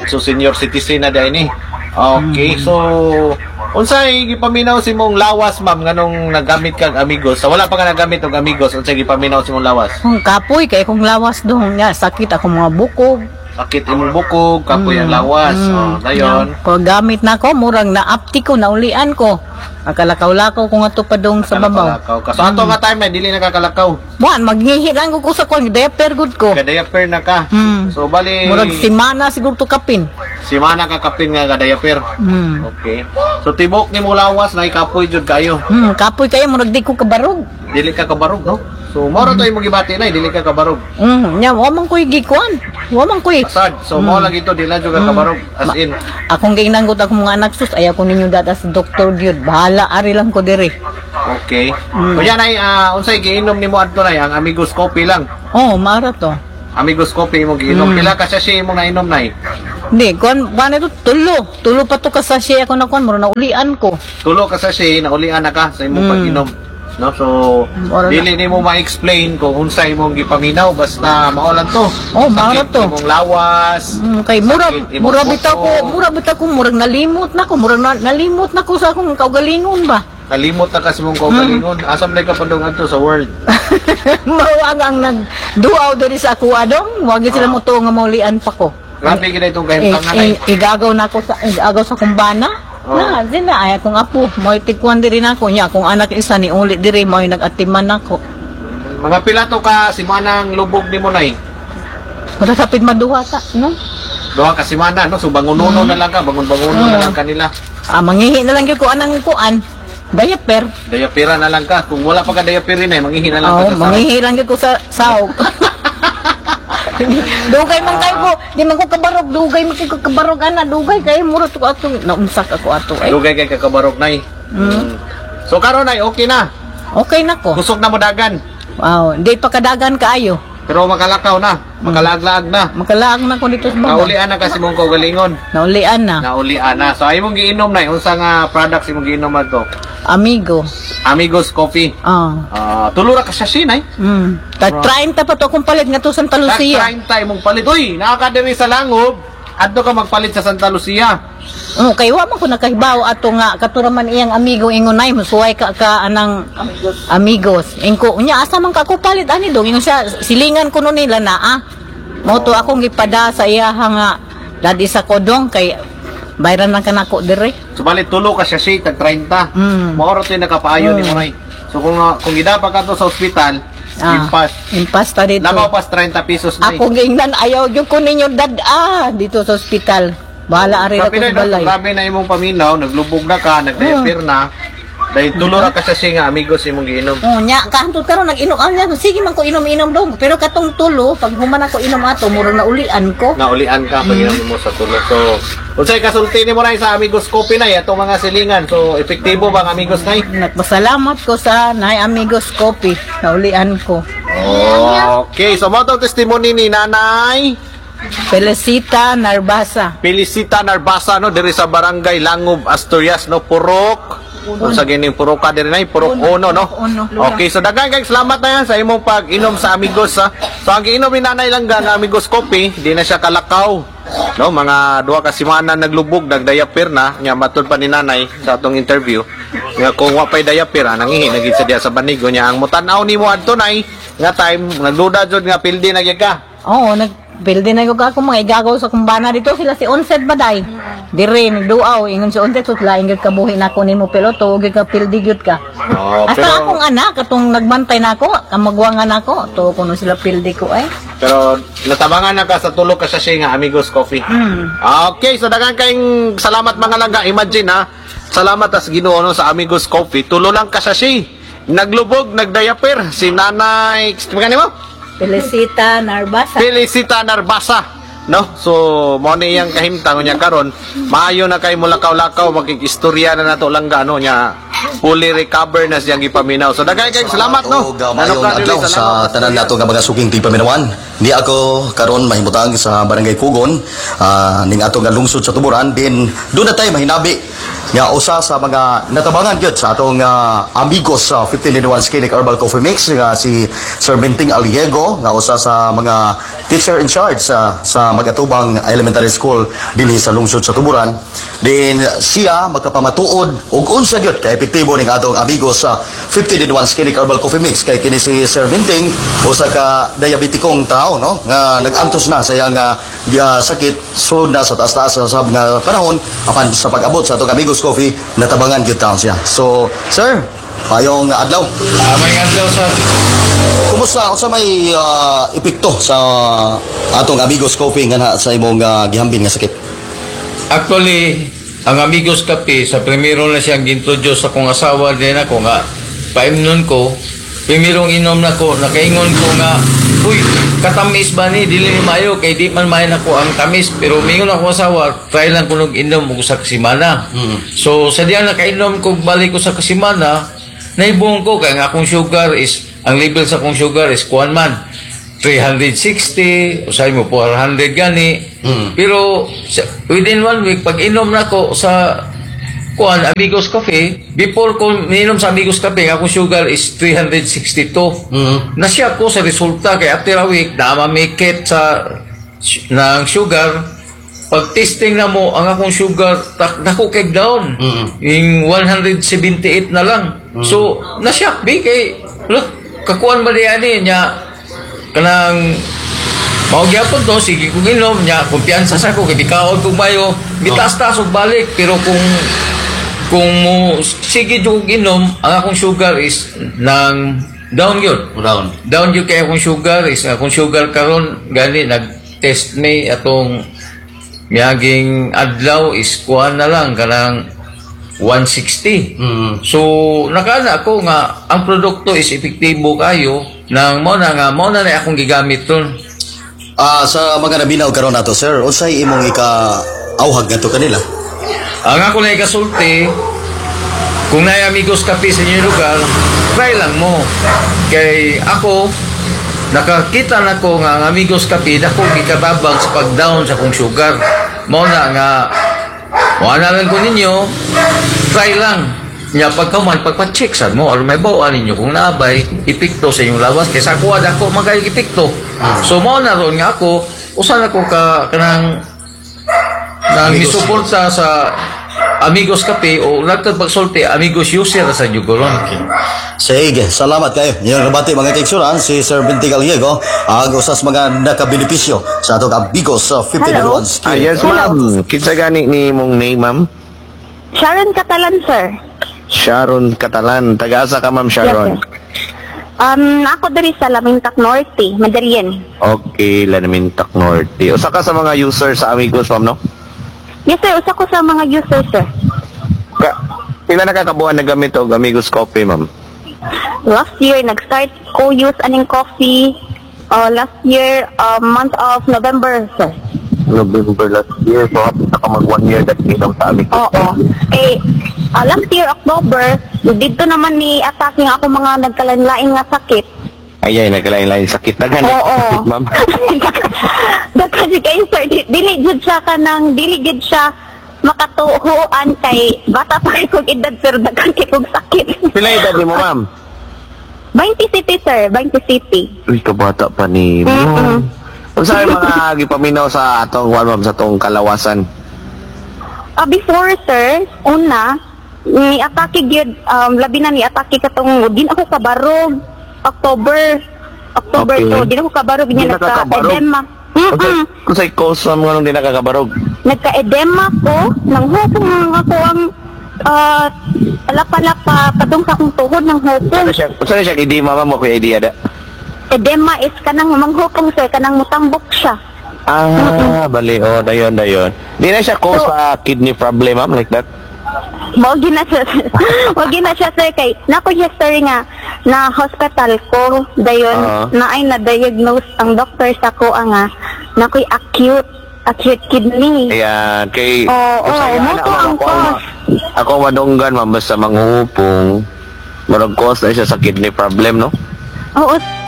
So senior citizen na dai ni. Okay, so unsay gipaminaw si mong lawas ma'am nganong nagamit kag Amigos? So, wala pa ka nagamit og Amigos, unsay gipaminaw si mong lawas? Kapoy kay kung lawas dong niya sakit ako mga bukog. Sakit imong bukog, kapoy ang lawas. Dayon. Kung gamit na ko, murang naapti ko, naulian ko. Nakalakaw-lakaw ko nga to pa dong sa babaw. So ato nga time na dili nakakalakaw. Buwan, maghihilan ko sa kwan, diaper good ko. Ka-diaper na ka. So bali murag simana siguro to kapin. Simana ka kapin nga ka-diaper. Okay. So tibok ni mo lawas na ikapoy jud kayo. Kapoy kayo murag di ko kabarog. Dili ka kabarog, no? So moro to imong gibati na, dili ka kabarog. Nya wa man koy gikuan. Wa man koy. Sad. So mo lang ito dili jud ka kabarog as in. Akong ginanggot akong mga anak sus ayaw ko ninyo data sa doktor gyud. Bahala ari lang ko diri. Okay. Kuya nay unsay giinom nimo adto nay ang Amigos Coffee lang. Oh, mara to. Amigos Coffee mo giinom. Pila ka sachet imong nainom nay? Hindi, kuan ito tulo. Tulo pa to ka sachet ako na kuan mura na ulian ko. Tulo ka sachet na ulian na ka sa imong pag-inom. No, so dili nimo ma-explain kung unsay imong gipaminaw basta mao lang to. Oh, mara to. Imong lawas. Kay mura bitaw ko murag nalimot na ko, nalimot na ko sa akong kaugalingon ba. Nalimot na kasi mong kaugalingon. Asam na ka pandong adto sa world. Mawag ang nagduaw diri sa ako adong, wag sila mo to nga maulian pa ko. Grabe gid itong kahimtangan. Igagaw na ko sa kumbana. Na, dila ay akong apo, mo itikwan diri nako nya akong anak isa ni uli diri mo nagatiman nako. Mga pila to ka simanang lubog nimo nay? Matasapid maduha ta, no? Duha ka simana, no? So bangununo na lang ka, bangun-banguno na lang kanila. Mangihi na lang gyud ko anang kuan. Diaper. Diapera na lang ka. Kung wala pa ka diaperin eh, mangihi na lang ka sa sahog. Mangihi lang gyud ko sa sahog. Dugay man kay ko, di man ko kabarog, dugay man ko kabarog ana, dugay kay mura to ato, naumsak ako ato ay. Dugay kay kakabarog nay. So karon nay okay na. Okay na ko. Kusog na mo dagan. Wow, di pa kadagan kaayo. Pero makalakaw na, makalaag-laag na. Makalaag na ko dito sa baba. Naulian na kasi mong kaugalingon. Naulian na. Naulian na. So ay mong giinom nay, unsa nga products imong giinom adto? Amigos Coffee. Tulo ra ka sachet nay. Tag 30 pa to akong palit nga to Santa Lucia. Tag 30 imong palit. Uy, nakakadiri sa Langob. Adto ka magpalit sa Santa Lucia. Kay wa man ko nakahibaw ato nga katuraman iyang amigo ingon nay musuway ka anang amigos. Ingko unya asa man ka ko palit ani dong ingon siya silingan ko no nila na mo to akong gipada sa iya nga dadi sa kodong kay bayran lang kanako dire. So bali tulo ka sachet tag 30. Maoro to nakapaayo ni mo nay. So kung gidapa ka to sa ospital, impas ta dito. Labaw pas 30 pesos na. Ako gingnan ayaw gyud ko ninyo dito sa ospital. Bahala ari ra ko balay. Grabe na imong paminaw, naglubog na ka, nagdiaper na. Dahil tulo ra ka sa singa Amigos imong giinom. Nya kahantod karon nag-inom niya. Sige man ko inom-inom dong. Pero katong tulo, pag human ako inom ato, murag naulian ko. Naulian ka pag inom mo sa tulo. So, unsay kasulti nimo nay sa Amigos Coffee nay atong mga silingan. So, epektibo bang Amigos nay? Nagpasalamat ko sa nay Amigos Coffee. Naulian ko. Okay, so mo tong testimony ni Nanay Felicita Narbasa. Felicita Narbasa no diri sa Barangay Langob, Asturias no, Purok. Sa gining purok ka diri nay, Purok Uno no. Okay, so daghang kay salamat na yan sa imong pag-inom sa Amigos ha. So ang giinom ni Nanay lang nga Amigos Coffee, di na siya kalakaw. No, mga duha ka semana naglubog, nagdiaper na, nya matud pa ni Nanay sa atong interview. Nga kung wa pay diaper nangihi nagid sa diya sa banigo niya ang mutan-aw nimo adto nay nga time nagduda jud nga pildi na gyud ka. Pildi na yung ako mga igagaw sa kumbana dito sila si Onset Baday. Dire nagduaw ingon si Onset so laing gyud kabuhi nako nimo pero tuog ka pildi gyud ka. Asa akong anak katong nagbantay nako, kamagwangan nako, to kuno sila pildi ko ay. Pero natabangan na ka sa tulo ka sachet nga Amigos Coffee. Okay, so daghang kayong salamat mga langga. Imagine ha. Salamat as Ginoo no, sa Amigos Coffee. Tulo lang ka sachet. Naglubog, nagdiaper si Nanay, magkano mo? Felicita Narbasa. No? So, mo ni yang kahimtang niya karon. Maayo na kay mulakaw-lakaw makikistorya na nato lang gaano niya. fully recover na siyang gipaminaw. So dagay kay salamat no. Mayong adlaw sa tanan nato nga mga suking tigpaminawan. Di ako karon mahimutang sa Barangay Kugon, ning ato nga lungsod sa Tuburan, din doon na tayo mahinabi nga usa sa mga natabangan gyud sa atong amigos sa 15-in-1 Scenic Herbal Coffee Mix nga si Sir Benting Aliego nga usa sa mga teacher in charge sa Magatubang Elementary School dinhi sa lungsod sa Tuburan. Din siya magkapamatuod og unsa gyud kay epektibo ning atong amigos sa 15-in-1 Scenic Herbal Coffee Mix kay kini si Sir Benting usa ka diabetikong tao no nga nag-antos na sa iyang sakit sud na sa taas-taas sa nga panahon apan sa pag-abot sa atong amigos coffee natabangan gyud taon siya. So sir, payong adlaw. May adlaw sa Kumusta unsa may epekto sa atong amigos coffee nga sa imong gihambin nga sakit? actually ang Amigos Kape sa primero na siyang gintroduce sa kong asawa din ako nga paimnon ko primerong inom na ko nakaingon ko nga uy katamis ba ni dili ni mayo kay di man mayon ako ang tamis pero mingon ako asawa try lang kunog inom og sa kasimana. So sa diyan nakainom ko balik ko sa kasimana naibong ko kay nga akong sugar is ang level sa akong sugar is kuan man 360 usay mo 400 gani. Pero within 1 week pag inom na ko sa kuan Amigos Cafe before ko minom sa Amigos Cafe akong sugar is 362. Nasya ko sa resulta kay after a week na mamikit sa ng sugar pag testing na mo ang akong sugar dako kay down yung 178 na lang. So nasyak bi kay look kakuan ba diyan niya kanang maugyapon to sige kung inom niya kumpiyansa sa ko kay bikaon kung mayo bitaas-taas og balik pero kung mo sige jud inom ang akong sugar is nang down yun yun kay akong sugar is akong sugar karon gani nag-test me atong miyaging adlaw is kuan na lang kanang 160. So nakana ako nga ang produkto is epektibo kayo nang mo na akong gigamit ron. Sa mga nabinaw karon nato sir, unsay imong ika-awhag ngadto kanila? Ang ako na ikasulti kung na Amigos Cafe sa inyong lugar, try lang mo. Kay ako nakakita na ko nga ang Amigos Cafe dako gikatabang sa pag-down sa kong sugar. Mo na nga wala lang ko ninyo, try lang. Nya pagkaman pagpa-check sad mo or may bawaan ninyo kung naabay epekto sa inyong lawas kaysa ako dako magay epekto. So mo na ron nga ako usa na ko kanang misuporta sa Amigos Cafe o nagpagsulti Amigos user sa Jugoron. Sige, salamat kayo. Yung nabati mga kaigsuran, si Sir Benting Aliego, ang usas mga nakabenepisyo sa atong Amigos sa 15-in-1 Scenic. Yes ma'am. Kinsa gani ni mong name ma'am? Sharon Catalan, sir. Sharon Catalan. Taga-asa ka ma'am Sharon? Yes, sir. Ako dari sa Lamintac Norte, Madalien. Okay, Lamintac Norte. Usa ka sa mga user sa Amigos ma'am no? Yes, sir. Usa ko sa mga users, sir. Pila na kakabuan na gamit og Amigos Coffee ma'am? Last year, nag-start ko use aning coffee. Last year, month of November, sir. November last year. So, hapit na ka mag 1 year that inom sa Amigos. Oo. Last year, October, dito naman ni atake nga ako mga nagkalanlain nga sakit. Ay, nagkalain-lain sakit na ganit. Oo. Ma'am. Kasi kayo, sir, dili gid siya makatuhuan kay bata pa kay kong edad, sir, daghan kay kong sakit. Pila edad mo ma'am? 20 city, sir. 20 city. Uy, kabata pa ni mo. Kung saan mga gipaminaw sa atong ma'am, sa atong kalawasan? Before, sir, una, ni atake gyud labi na ni atake katong din ako kabarog October Okay. to din ako kabarog Di niya nakakabarog? nagka-edema. Kung sa'y cause sa mga nung di nakakabarog? Nagka-edema ko nang hukong ako ang palapa padung sa akong tuhod ng hukong. Kung saan siya idima ma'am, ako yung idea da? Edema is kanang manghukong, sir, kanang mutambok siya. Bali, dayon. Di na siya cause sa kidney problem ma'am, like that? Wagi na siya, sir, kay nako siya, sir, nga na hospital ko dayon na ay na-diagnose ang doctor sa ko nga nakoy acute kidney. Ayan, kay... Mo to ang cause. ako madunggan man basta mangupong. Marag cause na siya sa kidney problem, no? Oo,